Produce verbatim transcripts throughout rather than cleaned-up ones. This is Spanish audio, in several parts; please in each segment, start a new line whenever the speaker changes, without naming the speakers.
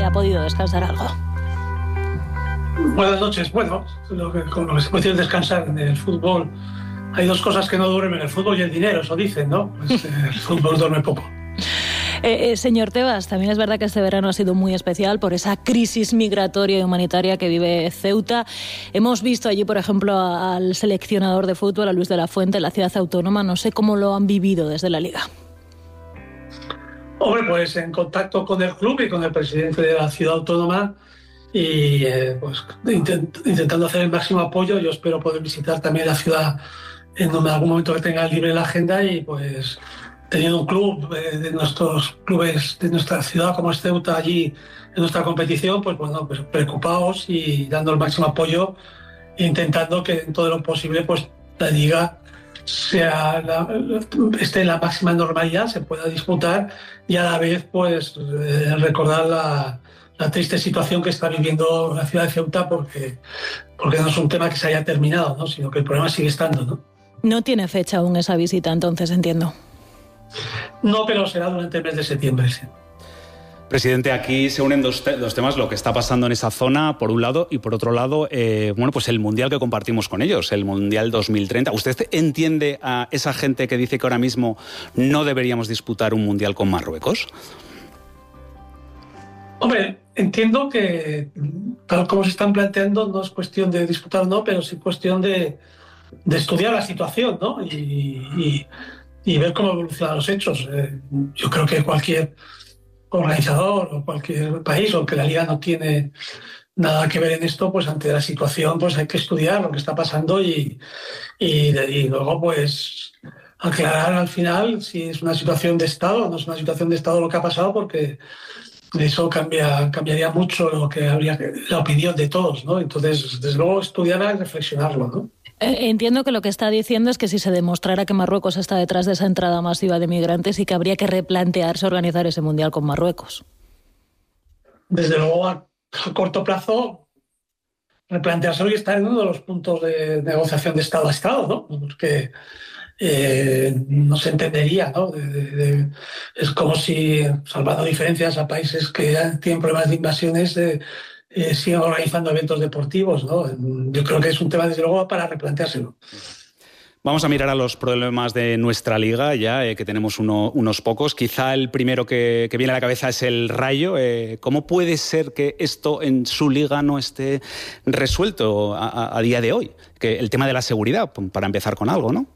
ha podido descansar algo.
Buenas noches. Bueno, lo que, con lo que se puede decir descansar en el fútbol, hay dos cosas que no duermen, el fútbol y el dinero, eso dicen, ¿no? Pues, eh, el fútbol duerme poco.
Eh, eh, señor Tebas, también es verdad que este verano ha sido muy especial por esa crisis migratoria y humanitaria que vive Ceuta. Hemos visto allí, por ejemplo, a, al seleccionador de fútbol, a Luis de la Fuente, en la ciudad autónoma. No sé cómo lo han vivido desde la Liga.
Hombre, pues en contacto con el club y con el presidente de la ciudad autónoma y eh, pues intent, intentando hacer el máximo apoyo. Yo espero poder visitar también la ciudad en algún momento que tenga libre la agenda y pues teniendo un club eh, de nuestros clubes de nuestra ciudad como es Ceuta allí en nuestra competición, pues bueno, pues preocupados y dando el máximo apoyo e intentando que en todo lo posible pues la liga sea la, esté en la máxima normalidad, se pueda disputar y a la vez pues eh, recordar la, la triste situación que está viviendo la ciudad de Ceuta porque, porque no es un tema que se haya terminado, ¿no? Sino que el problema sigue estando, ¿no?
No tiene fecha aún esa visita, entonces entiendo.
No, pero será durante el mes de septiembre, sí.
Presidente, aquí se unen dos, te- dos temas, lo que está pasando en esa zona, por un lado, y por otro lado, eh, bueno, pues el Mundial que compartimos con ellos, el Mundial dos mil treinta. ¿Usted entiende a esa gente que dice que ahora mismo no deberíamos disputar un Mundial con Marruecos?
Hombre, entiendo que tal como se están planteando no es cuestión de disputar o no, pero sí cuestión de, de estudiar la situación, ¿no? Y, y, y ver cómo evolucionan los hechos. Eh, yo creo que cualquier organizador o cualquier país, o que la Liga no tiene nada que ver en esto, pues ante la situación pues hay que estudiar lo que está pasando y, y, y luego pues aclarar al final si es una situación de Estado o no es una situación de Estado lo que ha pasado, porque eso cambia, cambiaría mucho lo que habría que, la opinión de todos, ¿no? Entonces, desde luego, estudiarla y reflexionarlo, ¿no?
Eh, entiendo que lo que está diciendo es que si se demostrara que Marruecos está detrás de esa entrada masiva de migrantes y que habría que replantearse organizar ese mundial con Marruecos.
Desde luego, a, a corto plazo, replantearse y estar en uno de los puntos de negociación de Estado a Estado, ¿no? Porque eh, no se entendería, ¿no? De, de, de, es como si, salvando diferencias a países que tienen problemas de invasiones, eh, eh, siguen organizando eventos deportivos, ¿no? Yo creo que es un tema, desde luego, para replanteárselo.
Vamos a mirar a los problemas de nuestra liga, ya eh, que tenemos uno, unos pocos. Quizá el primero que, que viene a la cabeza es el Rayo. Eh, ¿Cómo puede ser que esto en su liga no esté resuelto a, a, a día de hoy? Que el tema de la seguridad, para empezar con algo, ¿no?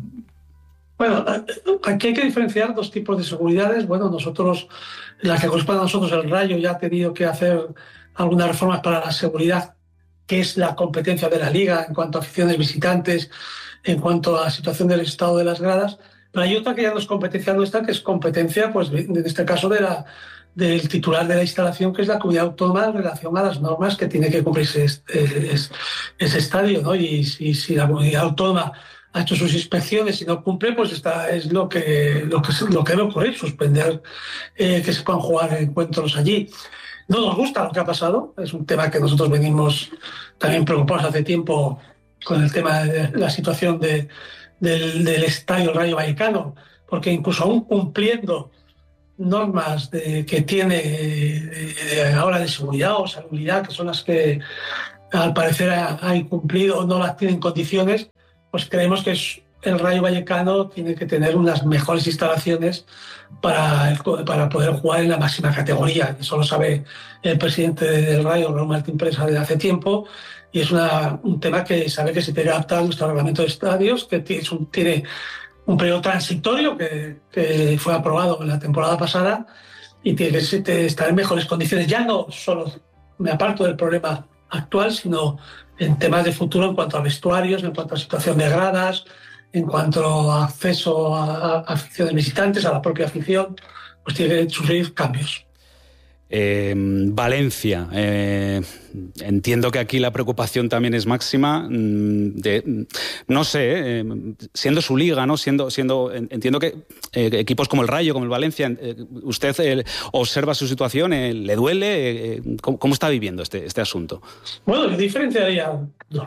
Bueno, aquí hay que diferenciar dos tipos de seguridades. Bueno, nosotros, la que corresponde a nosotros, el Rayo, ya ha tenido que hacer algunas reformas para la seguridad, que es la competencia de la Liga en cuanto a aficiones visitantes, en cuanto a la situación del estado de las gradas. Pero hay otra que ya no es competencia nuestra, que es competencia, pues en este caso, de la, del titular de la instalación, que es la comunidad autónoma en relación a las normas que tiene que cumplirse ese, ese, ese estadio, ¿no? Y si, si la comunidad autónoma ha hecho sus inspecciones y no cumple, pues está, es lo que, lo que, lo que debe ocurrir, suspender eh, que se puedan jugar encuentros allí. No nos gusta lo que ha pasado, es un tema que nosotros venimos también preocupados hace tiempo con el tema de la situación de, del, del estadio Rayo Vallecano, porque incluso aún cumpliendo normas de, que tiene de, de ahora de seguridad o salubridad, que son las que al parecer ha, ha incumplido o no las tiene en condiciones, pues creemos que es, el Rayo Vallecano tiene que tener unas mejores instalaciones para, el, para poder jugar en la máxima categoría. Eso lo sabe el presidente del Rayo, Raúl Martín Presa, desde hace tiempo, y es una, un tema que sabe que se tiene que adaptar a nuestro reglamento de estadios, que tiene un, tiene un periodo transitorio que, que fue aprobado en la temporada pasada y tiene que estar en mejores condiciones. Ya no solo me aparto del problema actual, sino en temas de futuro en cuanto a vestuarios, en cuanto a situación de gradas, en cuanto a acceso a, a aficiones visitantes, a la propia afición, pues tiene que sufrir cambios.
Eh, Valencia, eh, entiendo que aquí la preocupación también es máxima. De, no sé, eh, siendo su liga, ¿no? Siendo, siendo, entiendo que eh, equipos como el Rayo, como el Valencia, eh, usted eh, observa su situación, eh, ¿le duele? Eh, ¿cómo, ¿Cómo está viviendo este, este asunto?
Bueno, yo diferenciaría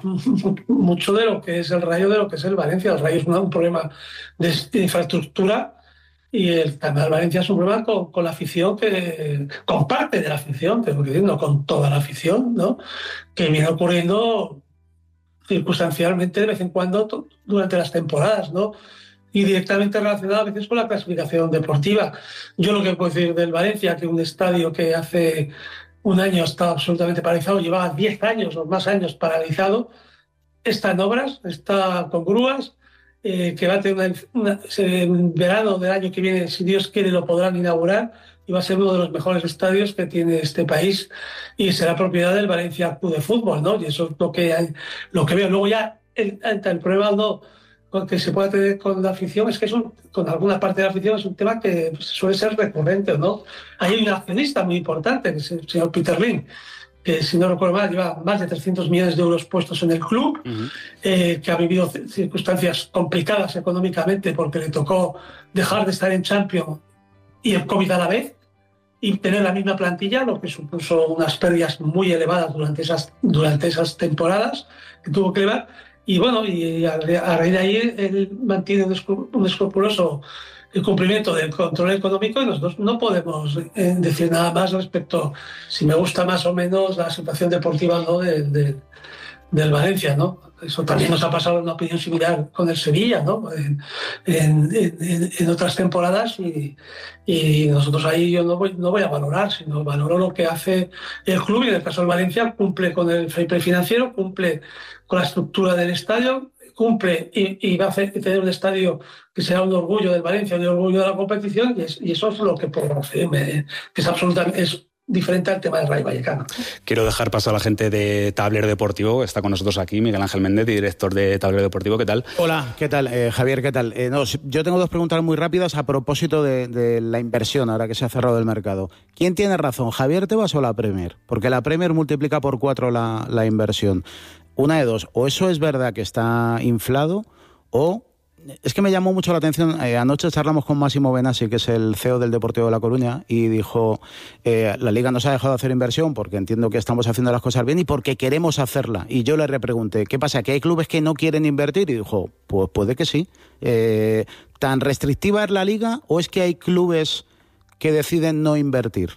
mucho de lo que es el Rayo de lo que es el Valencia. El Rayo es un problema de infraestructura y el tema del Valencia es un problema con, con la afición, que con parte de la afición, tengo que decir, no con toda la afición, ¿no? Que viene ocurriendo circunstancialmente de vez en cuando durante las temporadas, ¿no? Y directamente relacionado a veces con la clasificación deportiva. Yo lo que puedo decir del Valencia, que un estadio que hace un año estaba absolutamente paralizado, llevaba diez años o más años paralizado, está en obras, está con grúas, eh, que va a tener una, una, en verano del año que viene, si Dios quiere, lo podrán inaugurar y va a ser uno de los mejores estadios que tiene este país y será propiedad del Valencia Club de Fútbol, ¿no? Y eso es lo que, hay, lo que veo. Luego ya el, el problema no, que se pueda tener con la afición es que es un, con alguna parte de la afición es un tema que suele ser recurrente, ¿no? Hay un accionista muy importante, que es el señor Peter Lim, que si no recuerdo mal lleva más de trescientos millones de euros puestos en el club, uh-huh. eh, que ha vivido circunstancias complicadas económicamente porque le tocó dejar de estar en Champions y el COVID a la vez y tener la misma plantilla, lo que supuso unas pérdidas muy elevadas durante esas, durante esas temporadas que tuvo que llevar. Y bueno, y a, a raíz de ahí él mantiene un, escru- un escrupuloso el cumplimiento del control económico y nosotros no podemos eh, decir nada más respecto si me gusta más o menos la situación deportiva o no de, de, del Valencia, ¿no? Eso también nos ha pasado una opinión similar con el Sevilla, ¿no? En, en, en, en otras temporadas y, y nosotros ahí yo no voy, no voy a valorar, sino valoro lo que hace el club y en el caso del Valencia cumple con el fair play financiero, cumple con la estructura del estadio, cumple y, y va a hacer, tener un estadio que será un orgullo del Valencia, un orgullo de la competición y, es, y eso es lo que puedo hacer, me, que es absolutamente es diferente al tema del Rayo Vallecano.
Quiero dejar paso a la gente de Tablero Deportivo, está con nosotros aquí Miguel Ángel Méndez, director de Tablero Deportivo, ¿qué tal?
Hola, ¿qué tal? Eh, Javier, ¿qué tal? Eh, no, yo tengo dos preguntas muy rápidas a propósito de, de la inversión, ahora que se ha cerrado el mercado. ¿Quién tiene razón, Javier Tebas o la Premier? Porque la Premier multiplica por cuatro la, la inversión. Una de dos, o eso es verdad que está inflado, o es que me llamó mucho la atención, eh, anoche charlamos con Máximo Benassi, que es el C E O del Deportivo de La Coruña, y dijo, eh, la Liga nos ha dejado hacer inversión porque entiendo que estamos haciendo las cosas bien y porque queremos hacerla. Y yo le repregunté, ¿qué pasa? ¿Que hay clubes que no quieren invertir? Y dijo, pues puede que sí. Eh, ¿Tan restrictiva es la Liga o es que hay clubes que deciden no invertir?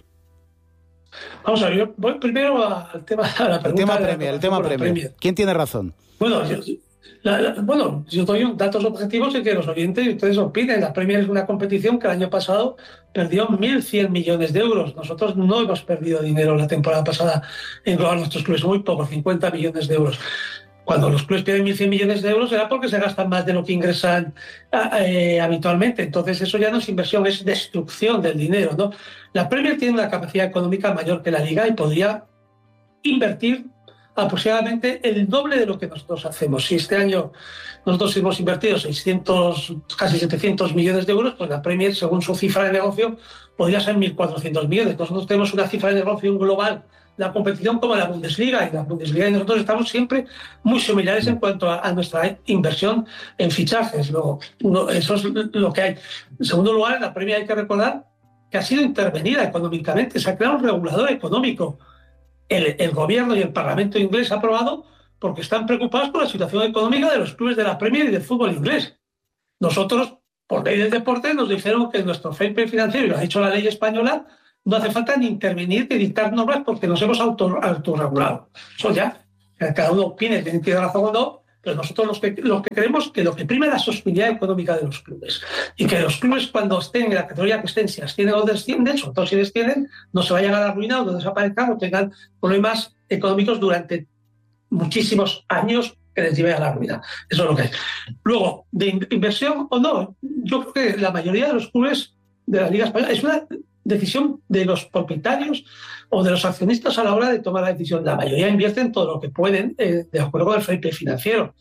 Vamos a ver, yo voy primero al tema, a la pregunta.
El tema
de
Premier,
la,
el tema Premier.
Premier.
¿Quién tiene razón?
Bueno, yo, la, la, bueno, yo doy datos objetivos y que los oyentes y ustedes opinen. La Premier es una competición que el año pasado perdió mil cien millones de euros. Nosotros no hemos perdido dinero la temporada pasada en global nuestros clubes, muy poco, cincuenta millones de euros. Cuando los clubes pierden mil cien millones de euros será porque se gastan más de lo que ingresan eh, habitualmente. Entonces eso ya no es inversión, es destrucción del dinero, ¿no? La Premier tiene una capacidad económica mayor que la Liga y podría invertir aproximadamente el doble de lo que nosotros hacemos. Si este año nosotros hemos invertido seiscientos, casi setecientos millones de euros, pues la Premier, según su cifra de negocio, podría ser mil cuatrocientos millones. Nosotros tenemos una cifra de negocio global la competición como la Bundesliga, y la Bundesliga y nosotros estamos siempre muy similares en cuanto a, a nuestra inversión en fichajes. Luego, no, eso es lo que hay. En segundo lugar, la Premier hay que recordar que ha sido intervenida económicamente, se ha creado un regulador económico. El, el gobierno y el Parlamento inglés ha aprobado porque están preocupados por la situación económica de los clubes de la Premier y del fútbol inglés. Nosotros, por ley del deporte, nos dijeron que nuestro fair play financiero, y lo ha dicho la ley española, no hace falta ni intervenir ni dictar normas porque nos hemos auto, autorregulado. Eso ya, cada uno opine, tiene razón o no, pero nosotros los que, los que creemos que lo que prima es la sostenibilidad económica de los clubes. Y que los clubes, cuando estén en la categoría que estén, si ascienden o descienden, sobre todo si descienden, no se vayan a la ruina o no desaparezcan o tengan problemas económicos durante muchísimos años que les lleve a la ruina. Eso es lo que hay. Luego, de inversión o no, yo creo que la mayoría de los clubes de la Liga Española es una decisión de los propietarios o de los accionistas a la hora de tomar la decisión. La mayoría invierten todo lo que pueden eh, de acuerdo con el fair play financiero.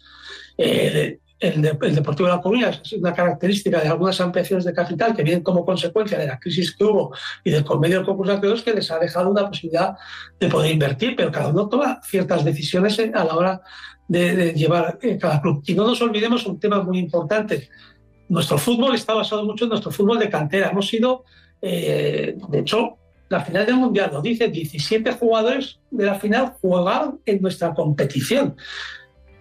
Eh, el, de, el Deportivo de La Coruña es una característica de algunas ampliaciones de capital que vienen como consecuencia de la crisis que hubo y del convenio de concurso de acreedores que les ha dejado una posibilidad de poder invertir, pero cada uno toma ciertas decisiones a la hora de, de llevar eh, cada club. Y no nos olvidemos un tema muy importante. Nuestro fútbol está basado mucho en nuestro fútbol de cantera. Hemos sido Eh, de hecho, la final del Mundial lo dice, diecisiete jugadores de la final jugaron en nuestra competición.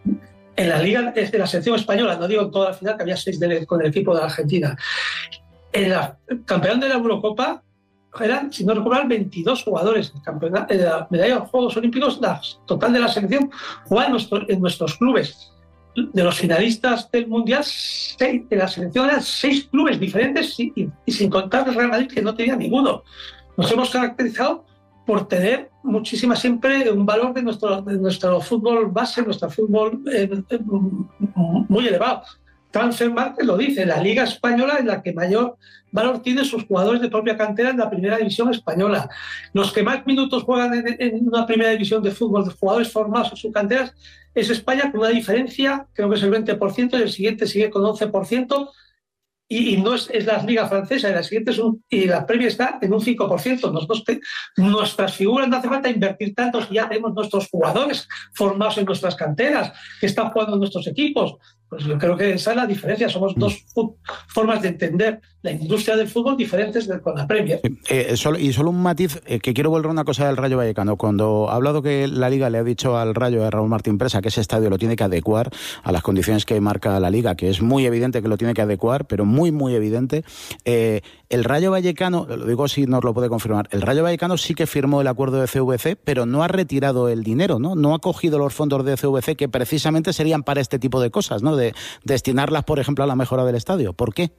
En la Liga de la selección española, no digo en toda la final, que había seis de, con el equipo de Argentina. En la el campeón de la Eurocopa eran, si no recuerdo, veintidós jugadores. El campeonato, en la medalla de los Juegos Olímpicos, la total de la selección juega en, nuestro, en nuestros clubes. De los finalistas del Mundial, seis, de la selección eran seis clubes diferentes y, y, y sin contar el Real Madrid, que no tenía ninguno. Nos hemos caracterizado por tener muchísima siempre un valor de nuestro, de nuestro fútbol base, nuestro fútbol eh, eh, muy elevado. Transfermarkt lo dice, la Liga Española es la que mayor valor tiene sus jugadores de propia cantera en la primera división española. Los que más minutos juegan en, en una primera división de fútbol de jugadores formados en sus canteras es España, con una diferencia, creo que es el veinte por ciento, y el siguiente sigue con once por ciento, y, y no es, es la Liga Francesa, y la siguiente es un, y la Premier está en un cinco por ciento. Nosotros te, nuestras figuras no hace falta invertir tanto si ya tenemos nuestros jugadores formados en nuestras canteras, que están jugando en nuestros equipos. Pues yo creo que esa es la diferencia. Somos dos formas de entender la industria del fútbol diferentes de, con la Premier.
Eh, solo, y solo un matiz, eh, que quiero volver a una cosa del Rayo Vallecano. Cuando ha hablado que la Liga le ha dicho al Rayo, a Raúl Martín Presa, que ese estadio lo tiene que adecuar a las condiciones que marca la Liga, que es muy evidente que lo tiene que adecuar, pero muy, muy evidente. Eh, el Rayo Vallecano, lo digo si nos lo puede confirmar, el Rayo Vallecano sí que firmó el acuerdo de C V C, pero no ha retirado el dinero, ¿no? No ha cogido los fondos de C V C, que precisamente serían para este tipo de cosas, ¿no? De destinarlas, por ejemplo, a la mejora del estadio. ¿Por qué?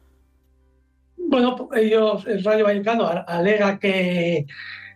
Bueno, ellos, el Rayo Vallecano alega que,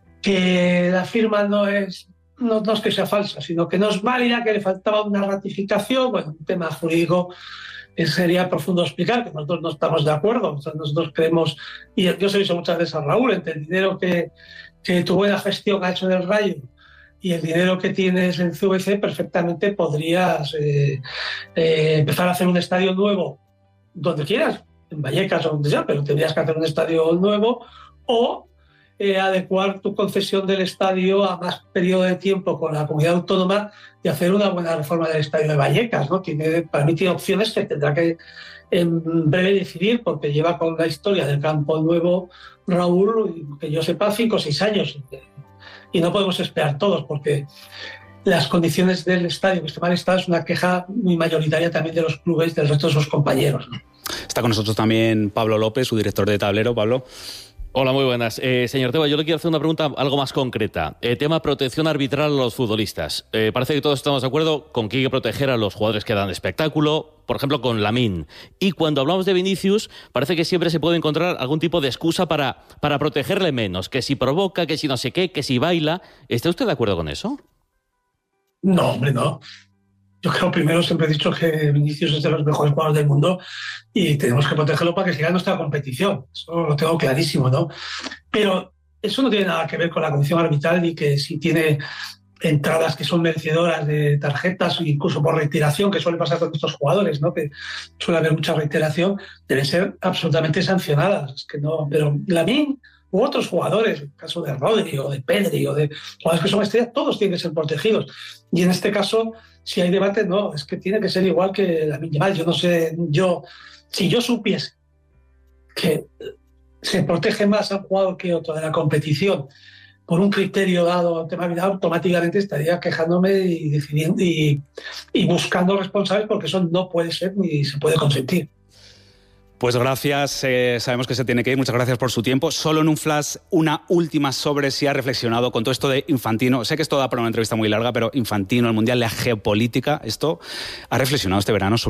que la firma no es, no, no es que sea falsa, sino que no es válida, que le faltaba una ratificación. Bueno, un tema jurídico sería profundo explicar, que nosotros no estamos de acuerdo. O sea, nosotros creemos, y yo se lo he dicho muchas veces a Raúl, entre el dinero que, que tu buena gestión ha hecho en el Rayo y el dinero que tienes en C V C, perfectamente podrías eh, eh, empezar a hacer un estadio nuevo donde quieras, en Vallecas o donde sea, pero tendrías que hacer un estadio nuevo o eh, adecuar tu concesión del estadio a más periodo de tiempo con la comunidad autónoma y hacer una buena reforma del estadio de Vallecas, ¿no? Tiene, para mí tiene opciones que tendrá que en breve decidir, porque lleva con la historia del Campo Nuevo Raúl, que yo sepa, cinco o seis años. Y no podemos esperar todos, porque las condiciones del estadio, que esté mal estado, es una queja muy mayoritaria también de los clubes, del resto de sus compañeros, ¿no?
Está con nosotros también Pablo López, su director de Tablero. Pablo.
Hola, muy buenas. Eh, señor Tebas, yo le quiero hacer una pregunta algo más concreta. Eh, tema protección arbitral a los futbolistas. Eh, parece que todos estamos de acuerdo con que hay que proteger a los jugadores que dan espectáculo, por ejemplo, con Lamine. Y cuando hablamos de Vinicius, parece que siempre se puede encontrar algún tipo de excusa para, para protegerle menos. Que si provoca, que si no sé qué, que si baila. ¿Está usted de acuerdo con eso?
No, hombre, no. Yo creo, primero, siempre he dicho que Vinicius es de los mejores jugadores del mundo y tenemos que protegerlo para que siga nuestra competición. Eso lo tengo clarísimo, ¿no? Pero eso no tiene nada que ver con la condición arbitral, ni que si tiene entradas que son merecedoras de tarjetas, incluso por reiteración, que suele pasar con estos jugadores, ¿no? Que suele haber mucha reiteración, deben ser absolutamente sancionadas. Es que no, pero Lamine u otros jugadores, el caso de Rodri o de Pedri o de jugadores que son estrellas, todos tienen que ser protegidos. Y en este caso, si hay debate, no, es que tiene que ser igual que Lamine Yamal. Yo no sé, yo, si yo supiese que se protege más a un jugador que otro de la competición por un criterio dado, automáticamente estaría quejándome y decidiendo y, y buscando responsables, porque eso no puede ser ni se puede consentir.
Pues gracias, eh, sabemos que se tiene que ir, muchas gracias por su tiempo. Solo en un flash, una última sobre si ha reflexionado con todo esto de Infantino. Sé que esto da para una entrevista muy larga, pero Infantino, el Mundial, la geopolítica, esto ha reflexionado este verano sobre